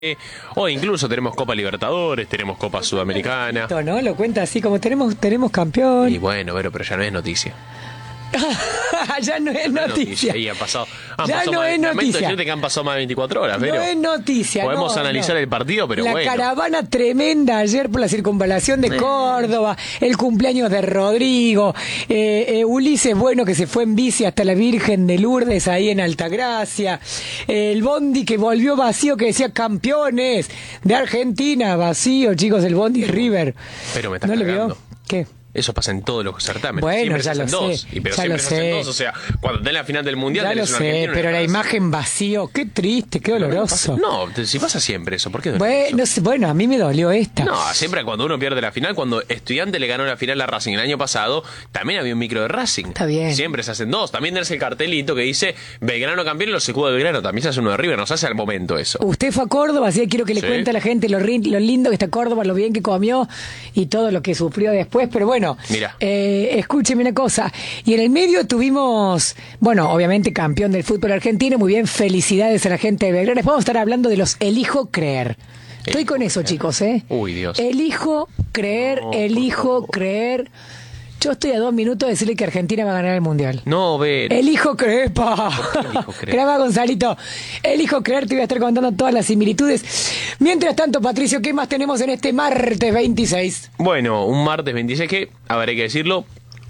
O incluso tenemos Copa Libertadores, tenemos Copa Sudamericana. ¿No? Lo cuenta así como tenemos campeón. Y bueno, pero ya no es noticia. Ya no es noticia. Y han pasado no es noticia. Gente que han pasado más de 24 horas, pero no es noticia. Podemos analizar el partido, pero la bueno. caravana tremenda ayer por la circunvalación de Córdoba, el cumpleaños de Rodrigo, Ulises Bueno que se fue en bici hasta la Virgen de Lourdes ahí en Altagracia, el bondi que volvió vacío que decía campeones de Argentina, vacío, chicos, el bondi River. Pero me estás ¿No lo cargando. vio? ¿Qué? Eso pasa en todos los certámenes. Bueno, siempre ya se lo hacen dos. sé. Pero Ya siempre lo se hacen sé. dos. O sea, cuando tenés la final del Mundial, Ya lo tenés un sé, argentino y pero una la francesa. imagen vacío, qué triste, qué doloroso. No, si pasa siempre eso, ¿por qué duele eso? Bueno, bueno, a mí me dolió esta. No, siempre cuando uno pierde la final, cuando Estudiante le ganó la final a Racing el año pasado, también había un micro de Racing. Está bien. Siempre se hacen dos. También tenés el cartelito que dice Belgrano campeón y los escudos de Belgrano. También se hace uno de River, nos hace al momento eso. Usted fue a Córdoba, así que quiero que le Sí. cuente a la gente lo lindo que está Córdoba, lo bien que comió y todo lo que sufrió después. Pero bueno, Mira. Escúcheme una cosa. Y en el medio tuvimos, bueno, obviamente campeón del fútbol argentino. Muy bien, felicidades a la gente de Belgrano. Vamos a estar hablando de los elijo creer. Estoy con eso, chicos, ¿eh? Uy, Dios. Elijo creer, elijo creer. Yo estoy a 2 minutos de decirle que Argentina va a ganar el Mundial. No, ver. Elijo creer, pa. ¿Por qué elijo creer? Graba, Gonzalito. Elijo creer, te voy a estar contando todas las similitudes. Mientras tanto, Patricio, ¿qué más tenemos en este martes 26? Bueno, un martes 26 que, a ver, hay que decirlo,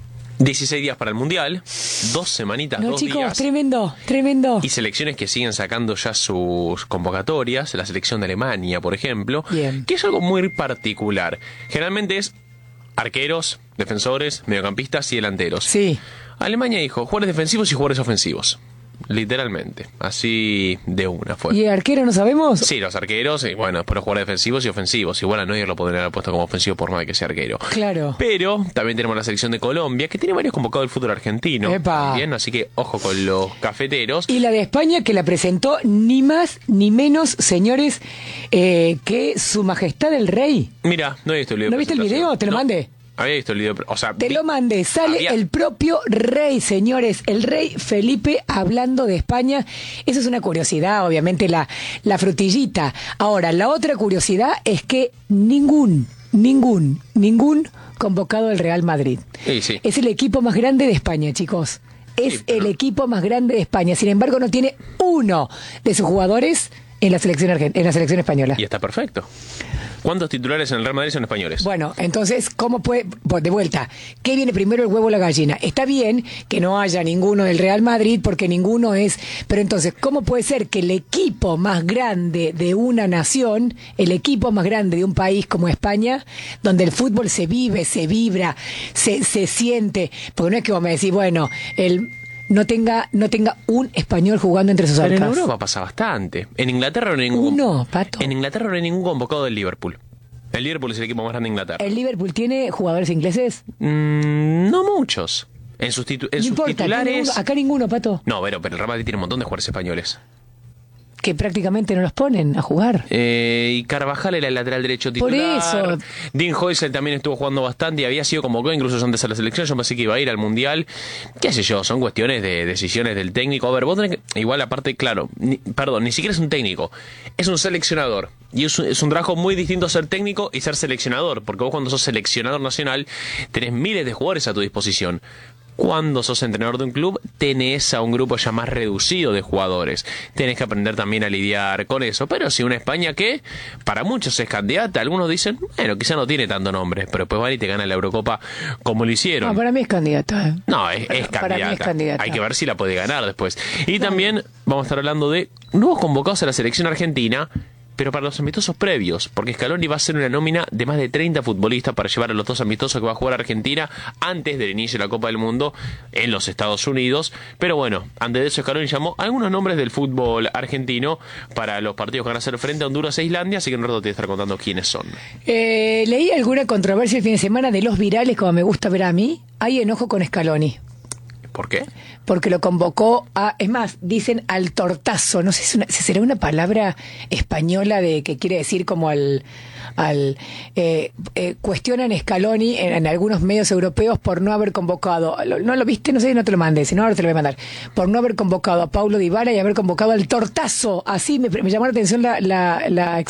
16 días para el Mundial, 2 semanitas, No, 2 chicos, días. tremendo. Y selecciones que siguen sacando ya sus convocatorias, la selección de Alemania, por ejemplo, Bien. que es algo muy particular. Generalmente es arqueros, defensores, mediocampistas y delanteros. Sí. Alemania dijo jugadores defensivos y jugadores ofensivos. Literalmente, así de una fue. ¿Y el arquero no sabemos? Sí, los arqueros, y bueno, después los jugadores defensivos y ofensivos. Igual a Neuer lo podrían haber puesto como ofensivo por más de que sea arquero. Claro. Pero también tenemos la selección de Colombia, que tiene varios convocados del fútbol argentino. Epa. Bien, así que ojo con los cafeteros. Y la de España que la presentó ni más ni menos, señores, que Su Majestad el Rey. Mira, no he visto el video. ¿No viste el video? Te lo mandé. Había visto el video, o sea... Te lo mandé, sale el propio rey, señores, el rey Felipe hablando de España. Eso es una curiosidad, obviamente, la frutillita. Ahora, la otra curiosidad es que ningún convocado del Real Madrid. Sí. Es el equipo más grande de España, chicos. Es Sí, pero... el equipo más grande de España. Sin embargo, no tiene uno de sus jugadores en la selección española. Y está perfecto. ¿Cuántos titulares en el Real Madrid son españoles? Bueno, entonces, ¿cómo puede...? De vuelta, ¿qué viene primero, el huevo o la gallina? Está bien que no haya ninguno del Real Madrid porque ninguno es... Pero entonces, ¿cómo puede ser que el equipo más grande de una nación, el equipo más grande de un país como España, donde el fútbol se vive, se vibra, se siente... Porque no es que vos me decís, bueno, no tenga un español jugando entre sus Pero en arcas. Europa pasa bastante. En Inglaterra no hay ningún... Uno, Pato. En Inglaterra no hay ningún convocado del Liverpool. El Liverpool es el equipo más grande de Inglaterra. ¿El Liverpool tiene jugadores ingleses? No muchos. En sus, No importa, titulares... acá ninguno, Pato. No, pero el Real Madrid tiene un montón de jugadores españoles. Que prácticamente no los ponen a jugar. Y Carvajal era el lateral derecho titular. Por eso. Dean Hoysel también estuvo jugando bastante y había sido convocado incluso antes a la selección. Yo pensé que iba a ir al Mundial. Qué sé yo, son cuestiones de decisiones del técnico. A ver, vos tenés que... Igual aparte, claro, ni siquiera es un técnico. Es un seleccionador. Y es un trabajo muy distinto ser técnico y ser seleccionador. Porque vos cuando sos seleccionador nacional tenés miles de jugadores a tu disposición. Cuando sos entrenador de un club, tenés a un grupo ya más reducido de jugadores. Tenés que aprender también a lidiar con eso. Pero si una España que para muchos es candidata, algunos dicen, bueno, quizá no tiene tanto nombre, pero después van y te ganan la Eurocopa como lo hicieron. No, para mí es candidata. No, es candidata. Para mí es candidata. Hay que ver si la puede ganar después. Y también vamos a estar hablando de nuevos convocados a la selección argentina, pero para los amistosos previos, porque Scaloni va a hacer una nómina de más de 30 futbolistas para llevar a los 2 amistosos que va a jugar Argentina antes del inicio de la Copa del Mundo en los Estados Unidos. Pero bueno, antes de eso Scaloni llamó a algunos nombres del fútbol argentino para los partidos que van a hacer frente a Honduras e Islandia, así que en un rato te voy a estar contando quiénes son. Leí alguna controversia el fin de semana de los virales, como me gusta ver a mí. Hay enojo con Scaloni. ¿Por qué? Porque lo convocó es más, dicen al tortazo, no sé si será una palabra española de que quiere decir como cuestionan Scaloni en algunos medios europeos por no haber convocado, no lo viste, no sé si no te lo mandé, si no ahora te lo voy a mandar, por no haber convocado a Paulo Dybala y haber convocado al tortazo, así me llamó la atención la